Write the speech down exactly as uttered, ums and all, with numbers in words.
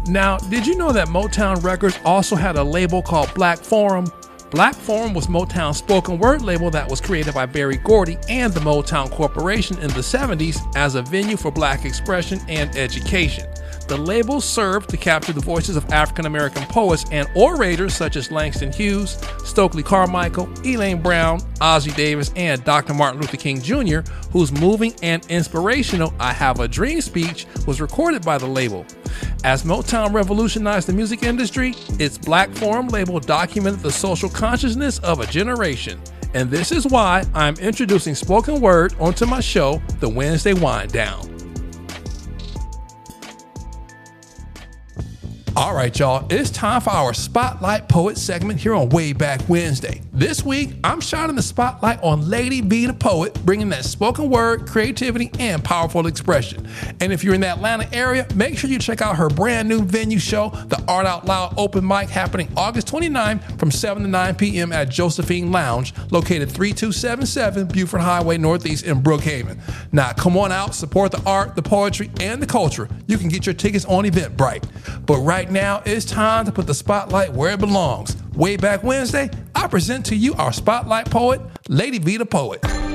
Now, did you know that Motown Records also had a label called Black Forum? Black Forum was Motown's spoken word label that was created by Berry Gordy and the Motown Corporation in the seventies as a venue for black expression and education. The label served to capture the voices of African American poets and orators such as Langston Hughes, Stokely Carmichael, Elaine Brown, Ossie Davis, and Doctor Martin Luther King Junior, whose moving and inspirational I Have a Dream speech was recorded by the label. As Motown revolutionized the music industry, its Black Forum label documented the social consciousness of a generation. And this is why I'm introducing spoken word onto my show, The Wednesday Wind Down. All right, y'all, it's time for our Spotlight Poet segment here on Way Back Wednesday. This week, I'm shining the spotlight on Lady V the Poet, bringing that spoken word, creativity, and powerful expression. And if you're in the Atlanta area, make sure you check out her brand new venue show, the Art Out Loud Open Mic, happening August twenty-ninth from seven to nine p.m. at Josephine Lounge, located three two seven seven Buford Highway Northeast in Brookhaven. Now, come on out, support the art, the poetry, and the culture. You can get your tickets on Eventbrite. But right now, it's time to put the spotlight where it belongs. Way Back Wednesday, I present to you our Spotlight Poet, Lady V the Poet.